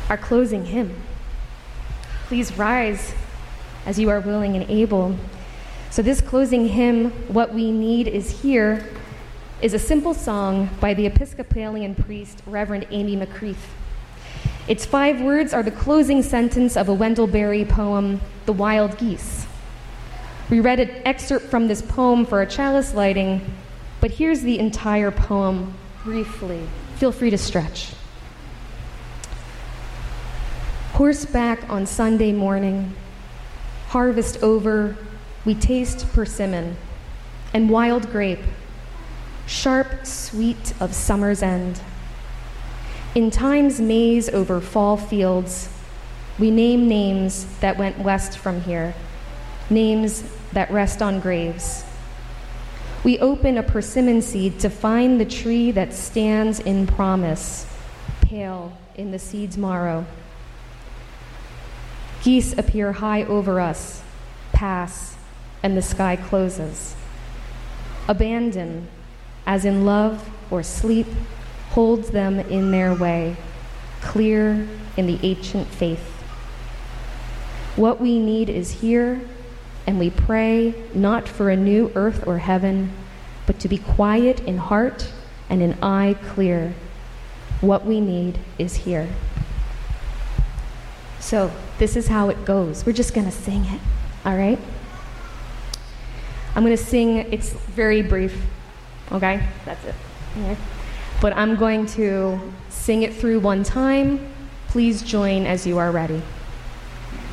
our closing hymn. Please rise as you are willing and able. So this closing hymn, What We Need Is Here, is a simple song by the Episcopalian priest, Reverend Amy McCreath. Its 5 words are the closing sentence of a Wendell Berry poem, The Wild Geese. We read an excerpt from this poem for a chalice lighting, but here's the entire poem briefly. Feel free to stretch. Horseback on Sunday morning, harvest over, we taste persimmon and wild grape, sharp, sweet of summer's end. In time's maze over fall fields, we name names that went west from here, names that rest on graves. We open a persimmon seed to find the tree that stands in promise, pale in the seed's marrow. Geese appear high over us, pass, and the sky closes. Abandon, as in love or sleep, holds them in their way, clear in the ancient faith. What we need is here, and we pray not for a new earth or heaven, but to be quiet in heart and in eye clear. What we need is here. So this is how it goes. We're just going to sing it, all right? I'm going to sing, it's very brief, okay? That's it. Okay. But I'm going to sing it through one time. Please join as you are ready.